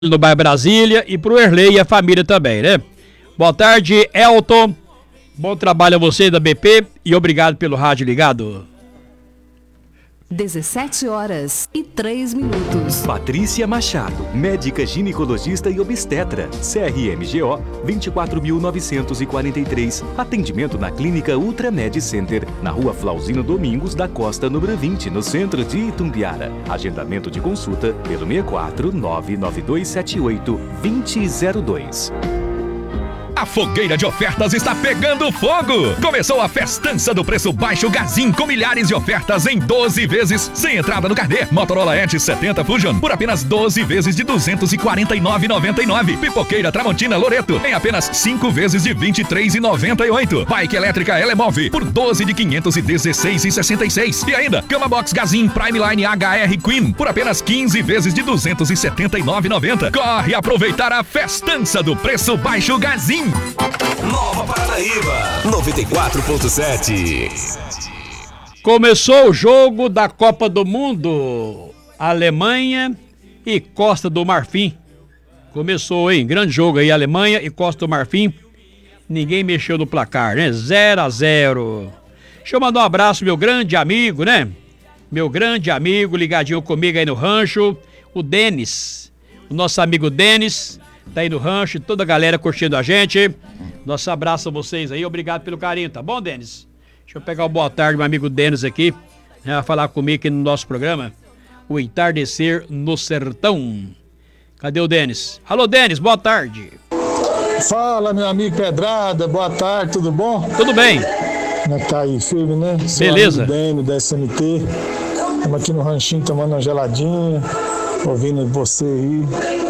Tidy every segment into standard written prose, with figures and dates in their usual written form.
no bairro Brasília e pro Erlei e a família também, né? Boa tarde, Elton. Bom trabalho a você da BP e obrigado pelo rádio ligado. 17h03. Patrícia Machado, médica ginecologista e obstetra, CRMGO 24.943. Atendimento na Clínica Ultramed Center, na Rua Flauzino Domingos da Costa, número 20, no centro de Itumbiara. Agendamento de consulta pelo 64 99278 2002. A fogueira de ofertas está pegando fogo! Começou a festança do preço baixo Gazin, com milhares de ofertas em 12 vezes, sem entrada no carnê. Motorola Edge 70 Fusion, por apenas 12 vezes de R$ 249,99. Pipoqueira Tramontina Loreto, em apenas 5 vezes de R$ 23,98. Bike elétrica Elemove, por 12 de R$ 516,66. E ainda, Cama Box Gazin Primeline HR Queen, por apenas 15 vezes de R$ 279,90. Corre aproveitar a festança do preço baixo Gazin. Nova Paranaíba 94.7. Começou o jogo da Copa do Mundo, Alemanha e Costa do Marfim. Começou, hein? Grande jogo aí, Alemanha e Costa do Marfim. Ninguém mexeu no placar, né? 0-0. Deixa eu mandar um abraço, meu grande amigo, né? Meu grande amigo, ligadinho comigo aí no rancho, o Denis. O nosso amigo Denis. Tá aí no rancho, toda a galera curtindo a gente. Nosso abraço a vocês aí, obrigado pelo carinho, tá bom, Denis? Deixa eu pegar o boa tarde, meu amigo Denis aqui, né, vai falar comigo aqui no nosso programa, o Entardecer no Sertão. Cadê o Denis? Alô, Denis, boa tarde. Fala, meu amigo Pedrada, boa tarde, tudo bom? Tudo bem. Como é que tá aí, firme, né? Beleza. Denis, da SMT. Estamos aqui no ranchinho tomando uma geladinha, ouvindo você aí.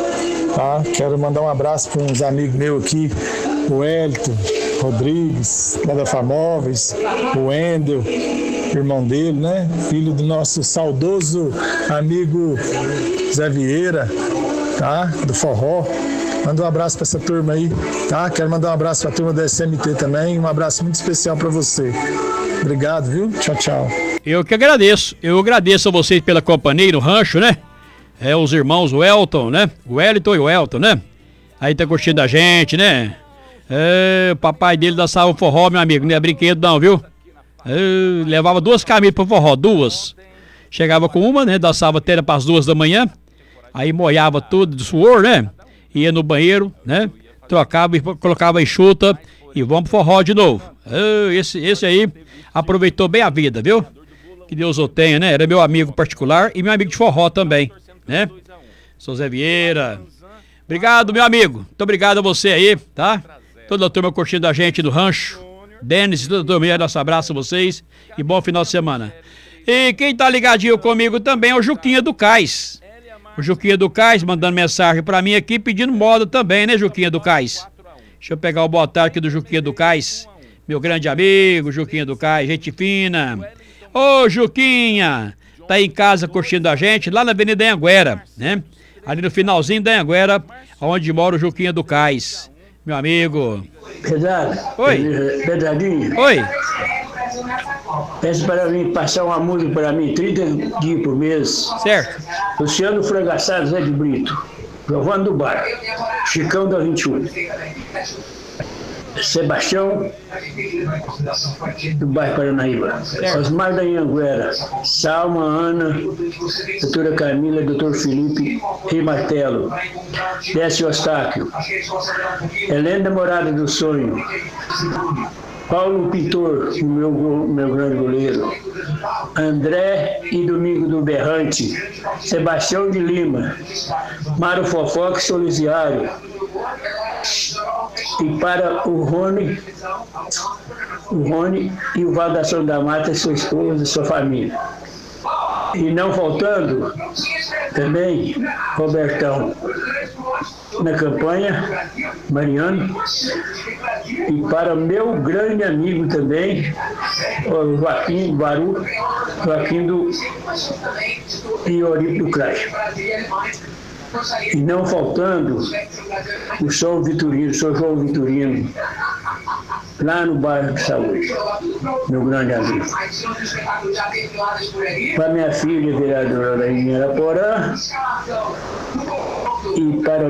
Tá? Quero mandar um abraço para uns amigos meus aqui, o Elton Rodrigues, lá da Famóveis, o Wendel, irmão dele, né? Filho do nosso saudoso amigo Zé Vieira, tá? Do Forró. Manda um abraço para essa turma aí, tá? Quero mandar um abraço para a turma da SMT também, um abraço muito especial para você. Obrigado, viu? Tchau, tchau. Eu que agradeço. Eu agradeço a vocês pela companhia no rancho, né? É, os irmãos, o Elton, né? O Wellington e o Elton, né? Aí tá curtindo a gente, né? É, o papai dele dançava o forró, meu amigo. Não é brinquedo não, viu? É, levava 2 camisas pro forró, 2. Chegava com uma, né? Dançava até para as 2 da manhã. Aí molhava tudo de suor, né? Ia no banheiro, né? Trocava e colocava enxuta e vamos pro forró de novo. É, esse aí aproveitou bem a vida, viu? Que Deus o tenha, né? Era meu amigo particular e meu amigo de forró também, né? Sou Zé Vieira. Obrigado, meu amigo. Muito obrigado a você aí, tá? Toda a turma curtindo a gente do rancho. Denis, toda a turma, nosso abraço a vocês e bom final de semana. E quem tá ligadinho comigo também é o Juquinha do Cais. O Juquinha do Cais mandando mensagem pra mim aqui pedindo moda também, né, Juquinha do Cais? Deixa eu pegar o boa tarde aqui do Juquinha do Cais. Meu grande amigo, Juquinha do Cais, gente fina. Ô, Juquinha, tá aí em casa curtindo a gente, lá na Avenida Anhanguera, né? Ali no finalzinho da Anhanguera, onde mora o Juquinha do Cais. Meu amigo. Pedrado. Oi. Pedradinho. Oi. Peço para mim passar uma música para mim, 30 dias por mês. Certo. Luciano Frangaçado, Zé de Brito. Giovanni do Bar. Chicão da 21. Sebastião do bairro Paranaíba, Osmar da Anhanguera, Salma, Ana, doutora Camila, doutor Felipe e Martelo, Décio Ostáquio, Helena Morada do Sonho, Paulo Pintor, meu grande goleiro, André e Domingo do Berrante, Sebastião de Lima, Mário Fofoca e Soliziário, e para o Rony e o Valdação da Mata, sua esposa e sua família. E não faltando, também, Robertão, na campanha, Mariano, e para meu grande amigo também, o Joaquim Baru, Joaquim do Iori do Craio. E não faltando o São Vitorino, São João Vitorino, lá no bairro de Saúde, meu grande amigo. Para minha filha, vereadora da Araporã, e para